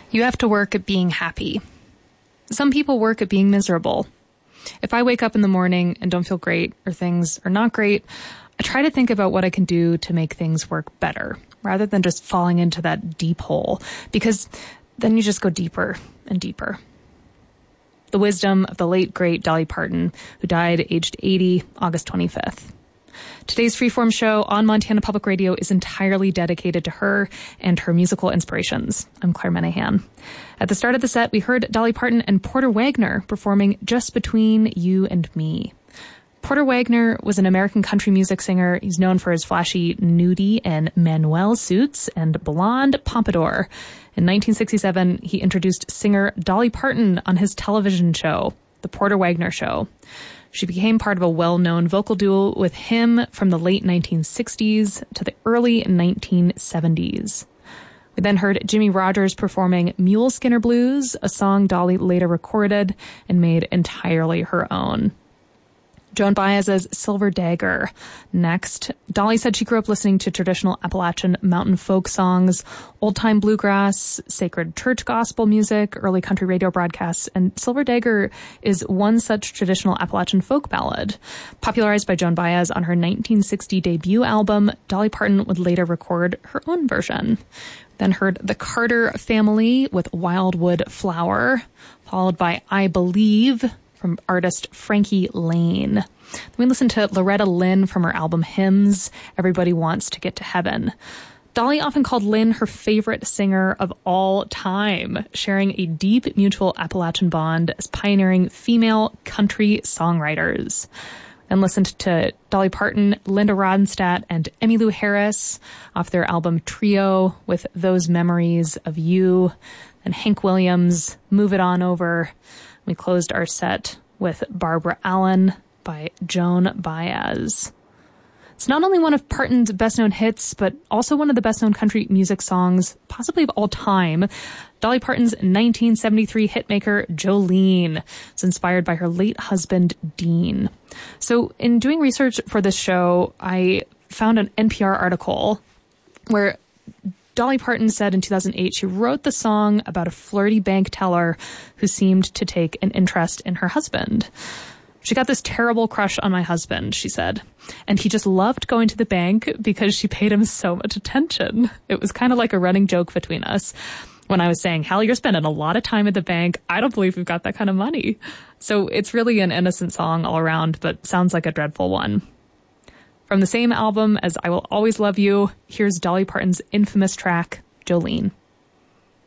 You have to work at being happy. Some people work at being miserable. If I wake up in the morning and don't feel great or things are not great, I try to think about what I can do to make things work better rather than just falling into that deep hole, because then you just go deeper and deeper. The wisdom of the late, great Dolly Parton, who died aged 80, August 25th. Today's Freeform show on Montana Public Radio is entirely dedicated to her and her musical inspirations. I'm Claire Menahan. At the start of the set, we heard Dolly Parton and Porter Wagoner performing Just Between You and Me. Porter Wagoner was an American country music singer. He's known for his flashy nudie and Manuel suits and blonde pompadour. In 1967, he introduced singer Dolly Parton on his television show, The Porter Wagoner Show. She became part of a well-known vocal duo with him from the late 1960s to the early 1970s. We then heard Jimmie Rodgers performing Mule Skinner Blues, a song Dolly later recorded and made entirely her own. Joan Baez's Silver Dagger. Next, Dolly said she grew up listening to traditional Appalachian mountain folk songs, old-time bluegrass, sacred church gospel music, early country radio broadcasts, and Silver Dagger is one such traditional Appalachian folk ballad. Popularized by Joan Baez on her 1960 debut album, Dolly Parton would later record her own version. Then heard the Carter Family with Wildwood Flower, followed by I Believe from artist Frankie Lane. Then we listened to Loretta Lynn from her album Hymns, Everybody Wants to Get to Heaven. Dolly often called Lynn her favorite singer of all time, sharing a deep mutual Appalachian bond as pioneering female country songwriters. Then listened to Dolly Parton, Linda Ronstadt, and Emmylou Harris off their album Trio with Those Memories of You. Then Hank Williams, Move It On Over. We closed our set with Barbara Allen by Joan Baez. It's not only one of Parton's best-known hits, but also one of the best-known country music songs, possibly of all time. Dolly Parton's 1973 hitmaker, Jolene, is inspired by her late husband, Dean. So in doing research for this show, I found an NPR article where Dolly Parton said in 2008 she wrote the song about a flirty bank teller who seemed to take an interest in her husband. She got this terrible crush on my husband, she said, and he just loved going to the bank because she paid him so much attention. It was kind of like a running joke between us. When I was saying, Hal, you're spending a lot of time at the bank. I don't believe we've got that kind of money. So it's really an innocent song all around, but sounds like a dreadful one. From the same album as I Will Always Love You, here's Dolly Parton's infamous track, Jolene.